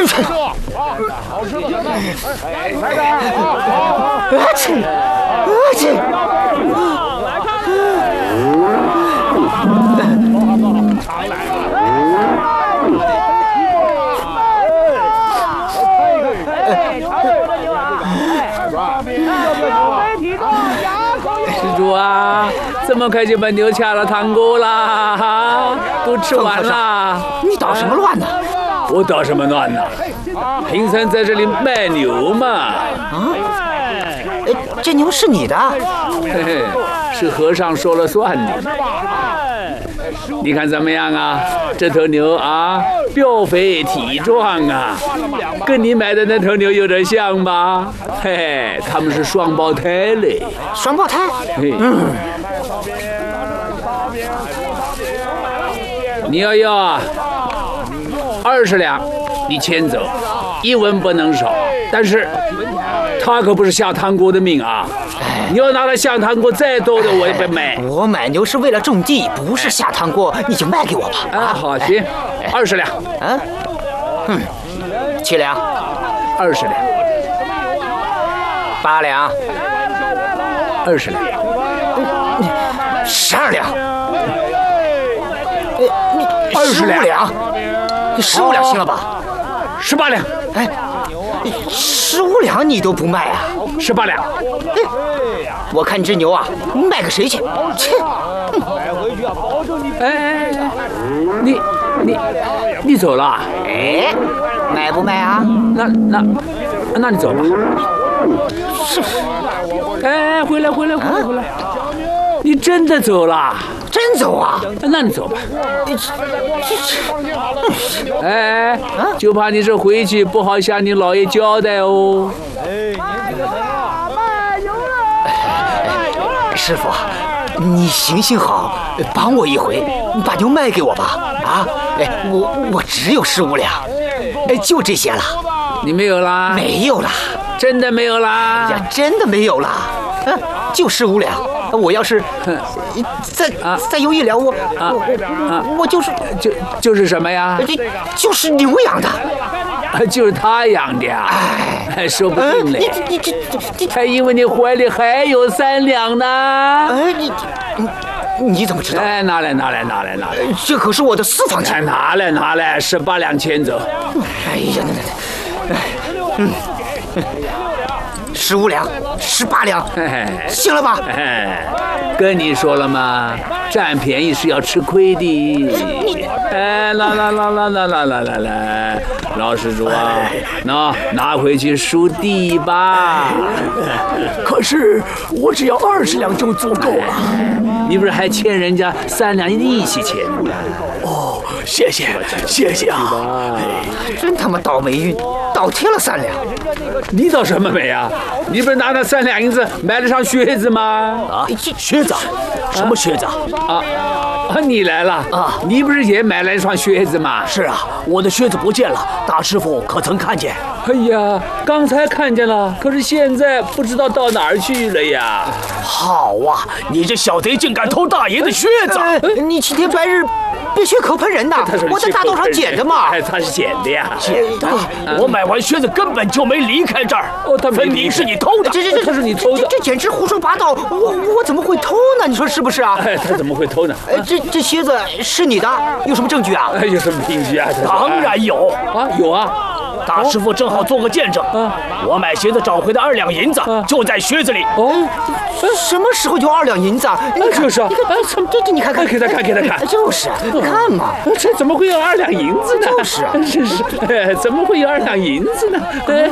好吃的，来施主啊，这么快就把牛掐了汤锅啦？哈，都吃完了。 你捣什么乱呢？ 我捣什么乱呢？贫僧在这里卖牛嘛。 啊？这牛是你的？ 嘿嘿，是和尚说了算的。你看怎么样啊？这头牛啊，膘肥体壮啊，跟你买的那头牛有点像吧？嘿嘿，他们是双胞胎嘞。 双胞胎？ 你要啊，20两，你牵走，1文不能少。但是，他可不是下汤锅的命啊！你要拿来下汤锅，再多的我也不买。 我买牛是为了种地，不是下汤锅，你就卖给我吧。 啊，好，行，20两。 啊，7两 ，20两 ，8两 ，20两 ，12两 ，20两 ，15两行了吧 ？18两。 哎，15两你都不卖啊 ？18两。 我看这牛啊，卖给谁去？切！ 哎，你走了？ 哎，卖不卖啊？ 那你走吧。 是。 哎，回来！你真的走了？ 真走啊？ 那你走吧。哎，就怕你这回去不好向你老爷交代哦。 师傅，你行好，帮我一回，把牛卖给我吧。啊，哎，我只有15两，哎，就这些了。 你没有啦？ 没有啦。 真的没有啦？ 哎呀，真的没有啦。就15两。我要是再有1两，我就是什么呀？ 就是牛养的。 就是他养的呀？哎，说不定嘞。 你还因为你怀里还有3两呢。 哎，你怎么知道？ 哎，拿来！ 这可是我的私房钱。 拿来，18两牵走。 哎呀，15两，18两，行了吧？ 跟你说了吗？占便宜是要吃亏的。哎，来，老施主啊，拿回去赎地吧。 可是我只要20两就足够了。 你不是还欠人家3两利息钱吗？ 哦，谢谢啊！ 真他妈倒霉运，倒贴了3两。 你倒什么霉啊？你不是拿那3两银子买了双靴子吗？ 啊，靴子？什么靴子啊？你来了啊！你不是也买了一双靴子吗？ 是啊，我的靴子不见了，大师傅可曾看见？ 哎呀，刚才看见了，可是现在不知道到哪儿去了呀！ 好啊，你这小贼竟敢偷大爷的靴子！ 你青天白日别血口喷人呐！我在大道上捡的嘛。 他是捡的呀。 捡的？我买完靴子根本就没离开这儿。分明是你偷的。 这是你偷的。这简直胡说八道！我怎么会偷呢？你说是不是啊？ 他怎么会偷呢？ 这靴子是你的，有什么证据啊？ 有什么凭据啊？ 当然有啊，有啊。 大师傅正好做个见证。我买鞋子找回的2两银子就在靴子里。 哦，什么时候有2两银子？ 就是啊， 这你看， 给他看， 就是你看嘛， 这怎么会有2两银子呢？ 就是， 怎么会有2两银子呢？